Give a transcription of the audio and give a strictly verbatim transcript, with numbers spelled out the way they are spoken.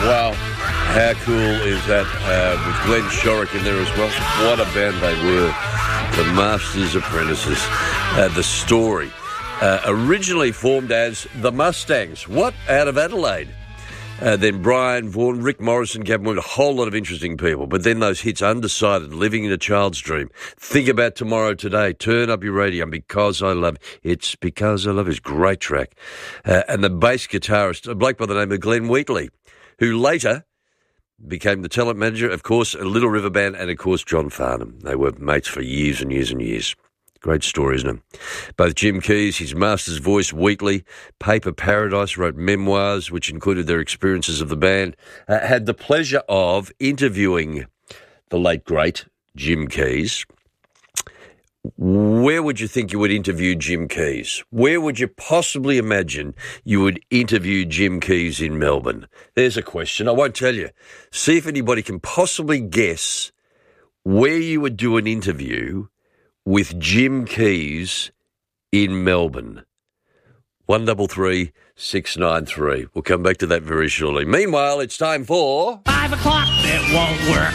Wow, how cool is that uh, with Glenn Shorrock in there as well? What a band they were. The Masters Apprentices. Uh, the story. Uh, originally formed as the Mustangs. What? Out of Adelaide. Uh, then Brian Vaughan, Rick Morrison, Gavin Wood, a whole lot of interesting people. But then those hits, Undecided, Living in a Child's Dream, Think About Tomorrow Today, Turn Up Your Radio, and Because I Love, It's Because I Love is a great track. Uh, and the bass guitarist, a bloke by the name of Glenn Wheatley, who later became the talent manager, of course, a Little River Band, and, of course, John Farnham. They were mates for years and years and years. Great story, isn't it? Both Jim Keys, his master's voice, Wheatley, Paper Paradise, wrote memoirs which included their experiences of the band. Uh, had the pleasure of interviewing the late, great Jim Keys. Where would you think you would interview Jim Keys? Where would you possibly imagine you would interview Jim Keys in Melbourne? There's a question. I won't tell you. See if anybody can possibly guess where you would do an interview with Jim Keys in Melbourne. One double three six nine three. We'll come back to that very shortly. Meanwhile, it's time for Five o'clock. It won't work.